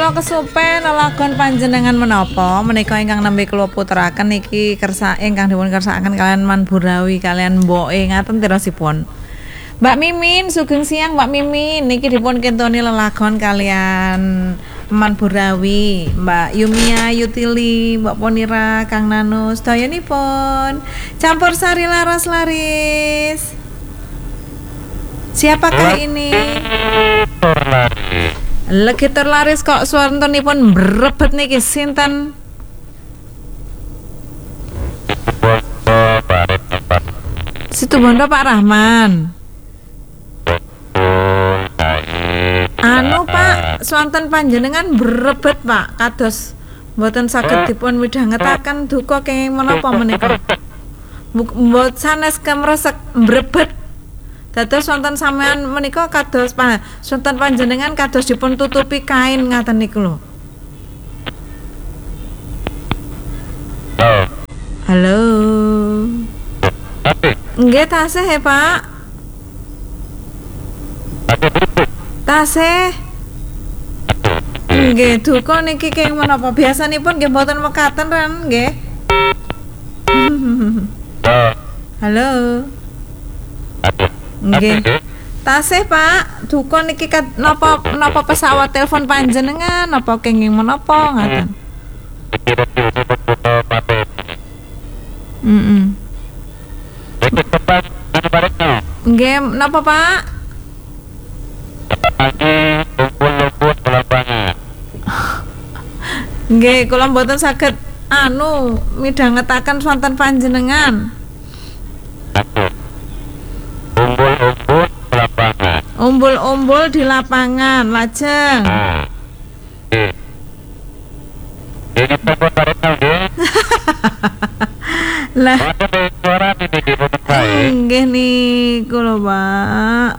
kula kesupen lelagon panjenengan menapa menika ingkang nembe kula puteraken niki kersa ingkang dipun kersakaken kalian Man Burawi kalian mboke ngaten tirosipun. Mbak Mimin, sugeng siang Mbak Mimin. Niki dipun kentoni lelagon kalian Man Burawi, Mbak Yumia Yutili, Mbak Ponira, Kang Nanus, dayanipun campur sari laras laris. Siapakah ini? Legitur laris kok suarnipun brebet niki sinten? Situbondo Pak Rahman. Anu Pak, swanten panjenengan brebet Pak, kados mboten saged dipun midhangetaken duka kenging menapa menika. Mbot sanes kemresek brebet. Dados wonten sampean menika kados wonten panjenengan kados dipun tutupi kain ngaten niku lho. Halo. Nggih tasih ya Pak. Tasih. Nggih duka niki kenging menapa biasanipun nggih mboten mekaten ran nggih. Halo. Nggih. Tasih Pak, duka niki napa pesawat telepon panjenengan napa kenging menapa ngaten. Nggih, napa Pak? Nggih, kula mboten saged midhangetaken wonten panjenengan. Umbul-umbul di lapangan, lajeng. Lah. Nggih niku lho, Pak.